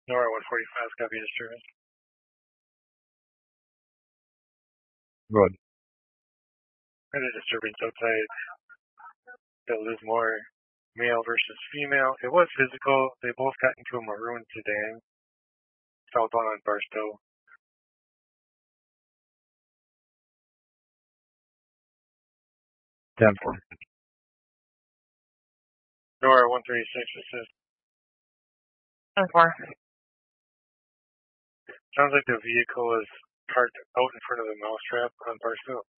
Nora 145, copy disturbance. Good. Had a disturbance outside that was more male versus female. It was physical. They both got into a maroon sedan southbound on Barstow. Denver. Nora 136, assist. 10-4. Sounds like the vehicle is parked out in front of the mousetrap on Barstow.